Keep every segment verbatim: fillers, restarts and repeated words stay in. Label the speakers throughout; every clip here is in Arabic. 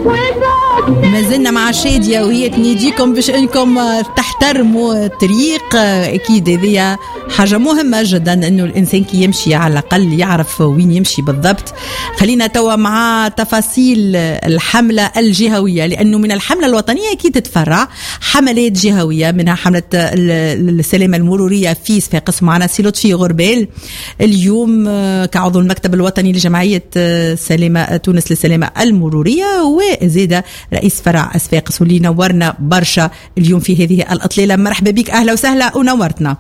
Speaker 1: ما زلنا مع شادية وهي تناديكم باش انكم تحترموا الطريق. اكيد هذه حاجة مهمة جدا انه الانسان كي يمشي على الاقل يعرف وين يمشي بالضبط. خلينا توا مع تفاصيل الحملة الجهوية، لانه من الحملة الوطنية اكيد تتفرع حملات جهوية، منها حملة السلامة المرورية في صفاقس. معنا سي لطفي غربال اليوم كعضو المكتب الوطني لجمعية سلامة تونس للسلامة المرورية، وزيادة رئيس فرع صفاقس واللي نورنا برشا اليوم في هذه الأطلالة. مرحبا بك، أهلا وسهلا ونورتنا.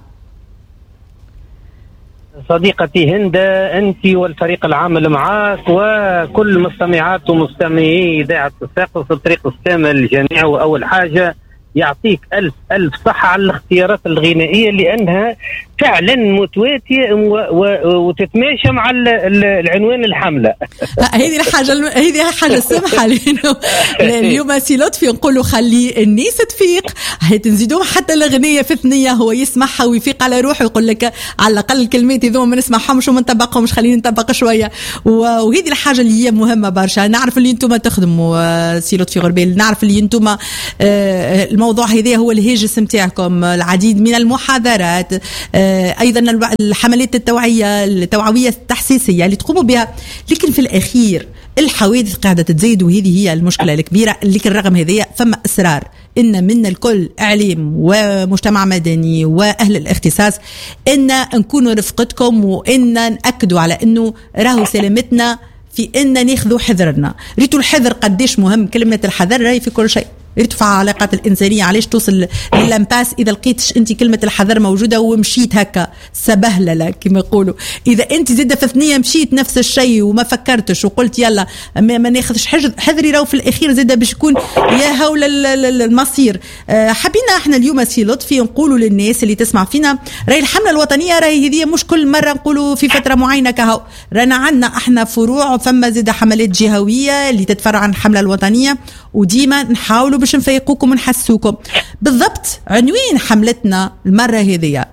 Speaker 2: صديقتي هند، أنت والفريق العامل معك وكل مستمعات ومستمعي إذاعة صفاقس الطريق السامة للجميع. وأول حاجة يعطيك ألف ألف صحة على الاختيارات الغنائية لأنها فعلا متواتية وتتماشى مع العنوان الحملة.
Speaker 1: هذه الحاجة هذه حاجة سمحة، لأنه اليوم سي لطفي نقولوا خلي الناس تفيق، هتنزيدوه حتى الأغنية في ثنية هو يسمعها ويفيق على روحه ويقول لك على الأقل الكلمات هذوما ما نسمعهمش وما نطبقهمش، خلينا نطبق شوية. وهذه الحاجة اللي هي مهمة برشا. نعرف اللي انتم تخدموا سي لطفي غربال، نعرف اللي انتم الموضوع هذا هو الهاجس نتاعكم، العديد من المحاضرات، أيضا الحملات التوعية التوعوية التحسيسية اللي تقوموا بها، لكن في الأخير الحوادث قاعدة تزيد وهذه هي المشكلة الكبيرة. لكن رغم هذه فما إصرار إن من الكل إعلام ومجتمع مدني وأهل الاختصاص إن نكونوا رفقتكم وإن نأكدوا على إنه راهو سلامتنا في إن ناخذوا حذرنا. ريتوا الحذر قديش مهم، كلمة الحذر راهي في كل شيء. ارتفع علاقات الإنسانية، علاش توصل لللمباس إذا لقيتش أنت كلمة الحذر موجودة ومشيت هكا سبهللة كما يقولوا. إذا أنت زادة في ثنية مشيت نفس الشيء وما فكرتش وقلت يلا ما, ما ناخذش حذري، راو في الأخير زادة باش يكون يا هول المصير. أه حبينا احنا اليوم سي لطفي نقولوا للناس اللي تسمع فينا راهي الحملة الوطنية راهي هذه مش كل مرة نقولوا في فترة معينة كهو، رانا عندنا احنا فروع وفما زادة حملات جهوية اللي تتفرع عن الحملة الوطنية، وديما نحاولوا باش نفيقوكم ونحسوكم. بالضبط عنوان حملتنا المرة هذه.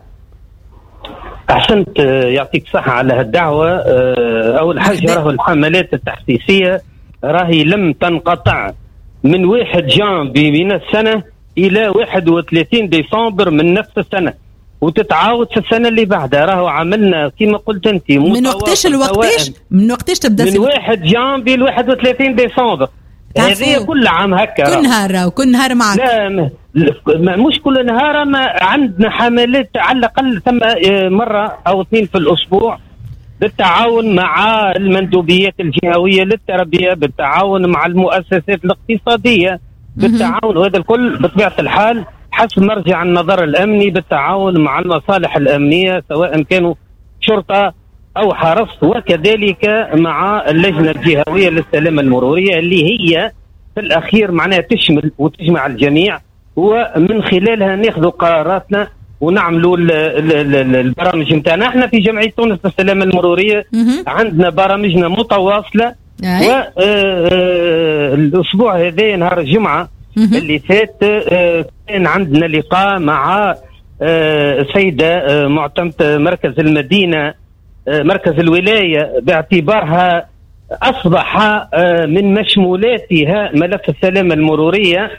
Speaker 2: أحسنت، يعطيك صحة على هالدعوة. أول حاجة راهو الحملات التحسيسية راهي لم تنقطع من واحد جانفي من السنة إلى واحد وثلاثين ديسمبر من نفس السنة، وتتعاود في السنة اللي بعدها. راهو عملنا كما قلت أنت
Speaker 1: من وقتاش الوقتاش من وقتاش تبدأ
Speaker 2: من واحد جانفي ل واحد وثلاثين ديسمبر. هذه كل عام هكا،
Speaker 1: كل نهار وكل نهار معك.
Speaker 2: لا مش كل نهار، ما عندنا حملات على الأقل ثم مرة أو اثنين في الأسبوع بالتعاون مع المندوبيات الجهوية للتربية، بالتعاون مع المؤسسات الاقتصادية، بالتعاون، وهذا الكل بطبيعة الحال حسب مرجع النظر الأمني، بالتعاون مع المصالح الأمنية سواء كانوا شرطة أو حرس، وكذلك مع اللجنة الجهوية للسلامة المرورية اللي هي في الأخير معناها تشمل وتجمع الجميع، ومن خلالها ناخذ قراراتنا ونعملوا البرامج نتاعنا. احنا في جمعية تونس للسلامة المرورية عندنا برامجنا متواصلة، والأسبوع هذا نهار الجمعة اللي فات كان عندنا لقاء مع السيدة معتمة مركز المدينة مركز الولاية، باعتبارها أصبح من مشمولاتها ملف السلامة المرورية.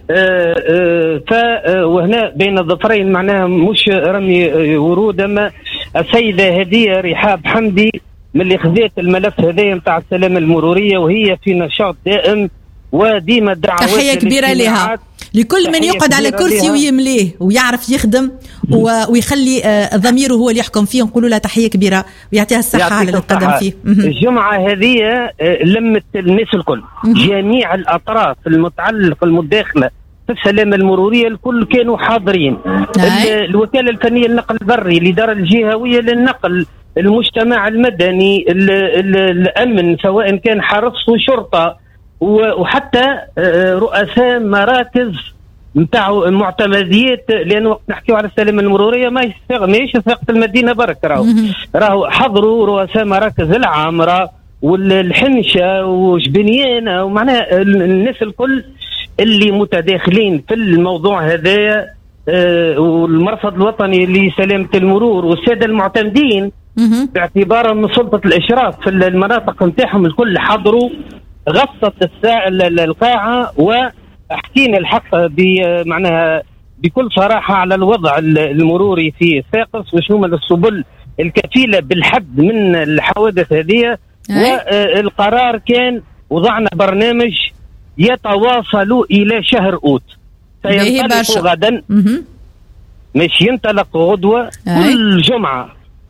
Speaker 2: وهنا بين الظفرين معناها مش رمي ورود، أما السيدة هدية رحاب حمدي من اللي خذت الملف هذا متاع السلامة المرورية، وهي في نشاط دائم وديما دعوات.
Speaker 1: تحية كبيرة لها لكل من يقعد على كرسي ويمليه ويعرف يخدم ويخلي ضميره هو اللي يحكم فيه. نقولوا لها تحية كبيرة ويعطيها الصحة على اللي قدم فيه.
Speaker 2: الجمعة هذه لمت الناس الكل، جميع الأطراف المتعلقة المداخلة في السلامة المرورية الكل كانوا حاضرين. الوكالة الفنية للنقل البري، الإدارة الجهوية للنقل، المجتمع المدني، الأمن سواء كان حرس وشرطة، وحتى رؤساء مراكز نتاع معتمديات، لأن وقت نحكيو على السلامة المرورية ما يستغنيش ساقة المدينة برك، راهو راهو حضروا رؤساء مراكز العامرة والحنشة وجبنيانة، ومعناها الناس الكل اللي متداخلين في الموضوع هذا، والمرصد الوطني لسلامة المرور والسادة المعتمدين باعتبارهم من سلطة الإشراف في المناطق نتاعهم الكل حضروا غطت الساعة القاعة وحكينا الحق بمعناها بكل صراحة على الوضع المروري في صفاقس وشنو من السبل الكفيلة بالحد من الحوادث هذه. والقرار كان وضعنا برنامج يتواصل إلى شهر أوت، سينطلق غدا، مش ينطلق غدوة كل جمعة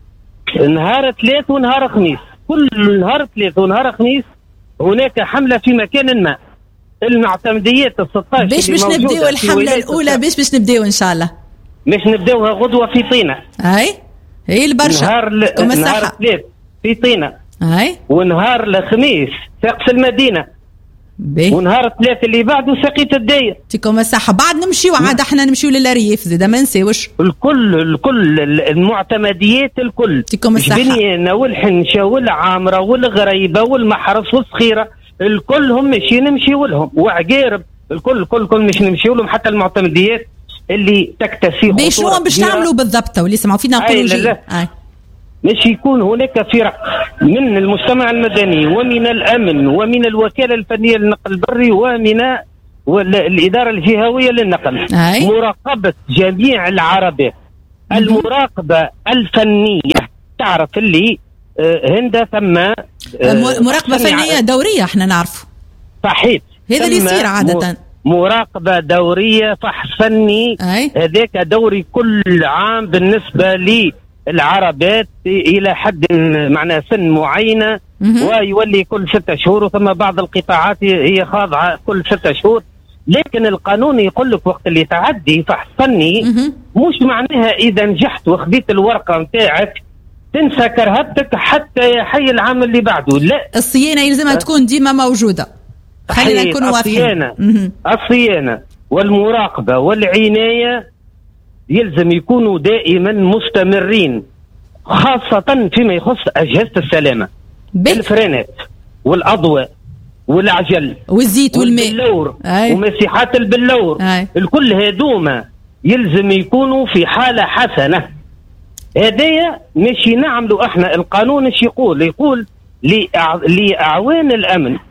Speaker 2: نهار ثلاث ونهار خميس، كل نهار ثلاث ونهار خميس هناك حملة في مكان ما. المعتمديات الستاشر
Speaker 1: باش باش نبداو الحملة الأولى باش باش نبداو إن شاء الله،
Speaker 2: باش نبداوها غدوة في طينة.
Speaker 1: أي هي البرشا
Speaker 2: نهار ل... نهار ثلاث في طينة،
Speaker 1: أي
Speaker 2: ونهار الخميس ساقس المدينة، بي. ونهار ثلاث اللي بعده ساقية الداير.
Speaker 1: يعطيكم الصحة. بعد نمشيو عاد احنا نمشيو للريف زيدا ما نساوش
Speaker 2: الكل الكل المعتمديات الكل.
Speaker 1: يعطيكم الصحة.
Speaker 2: بنيانة والحنشة والعامرة والغريبة والمحرص والصخيرة الكل هم ماشيين نمشيو لهم، وعقارب الكل الكل الكل مش نمشيو لهم، حتى المعتمديات اللي تكتفي.
Speaker 1: باش شنو باش تعملوا بالضبط واللي سمعوا فينا نقولوا جي
Speaker 2: مش يكون هناك فرق من المجتمع المدني ومن الأمن ومن الوكالة الفنية للنقل البري ومن الإدارة الجهوية للنقل،
Speaker 1: أي.
Speaker 2: مراقبة جميع العربات، المراقبة الفنية. تعرف اللي هند ثم
Speaker 1: مراقبة فنية دورية احنا نعرفه
Speaker 2: صحيح،
Speaker 1: هذا اللي يصير عادة،
Speaker 2: مراقبة دورية فحص فني، هذاك دوري كل عام بالنسبة لي العربات إلى حد معنى سن معينة، ويولي كل ستة شهور، وثم بعض القطاعات هي خاضعة كل ستة شهور. لكن القانون يقول لك وقت اللي تعدي فحص فني مش معناها إذا نجحت وخذيت الورقة متاعك تنسى كرهتك حتى يحي العام اللي بعده. لا،
Speaker 1: الصيانة يلزمها تكون ديما موجودة. خلينا نكون واضحين.
Speaker 2: الصيانة الصيانة والمراقبة والعناية يلزم يكونوا دائما مستمرين، خاصة فيما يخص أجهزة السلامة، الفرينات والأضواء والعجل
Speaker 1: والزيت والماء
Speaker 2: والبلور ومسيحات البلور، أي. الكل هذوما يلزم يكونوا في حالة حسنة. هدايا ماشي نعملوا احنا القانون ايش يقول؟ يقول لأعوان الأمن